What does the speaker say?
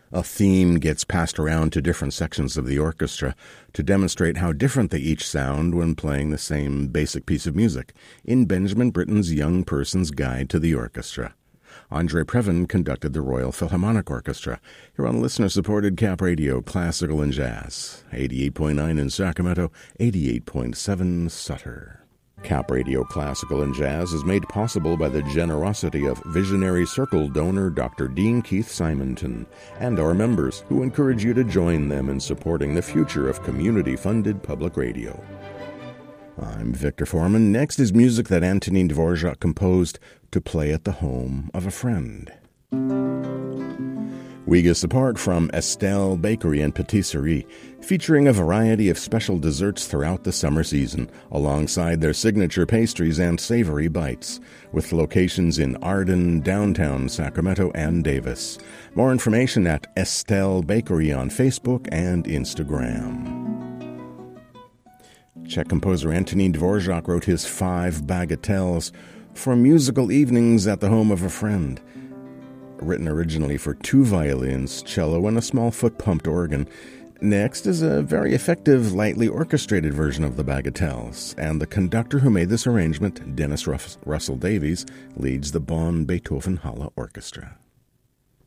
A theme gets passed around to different sections of the orchestra to demonstrate how different they each sound when playing the same basic piece of music in Benjamin Britten's Young Person's Guide to the Orchestra. Andre Previn conducted the Royal Philharmonic Orchestra here on listener-supported Cap Radio Classical and Jazz, 88.9 in Sacramento, 88.7 Sutter. Cap Radio Classical and Jazz is made possible by the generosity of Visionary Circle donor Dr. Dean Keith Simonton and our members, who encourage you to join them in supporting the future of community-funded public radio. I'm Victor Foreman. Next is music that Antonin Dvorak composed to play at the home of a friend. Weegus Apart from Estelle Bakery and Patisserie, featuring a variety of special desserts throughout the summer season, alongside their signature pastries and savory bites, with locations in Arden, downtown Sacramento, and Davis. More information at Estelle Bakery on Facebook and Instagram. Czech composer Antonín Dvořák wrote his 5 bagatelles for musical evenings at the home of a friend. Written originally for 2 violins, cello, and a small foot-pumped organ. Next is a very effective, lightly orchestrated version of the bagatelles, and the conductor who made this arrangement, Dennis Russell Davies, leads the Bonn Beethoven Halle Orchestra.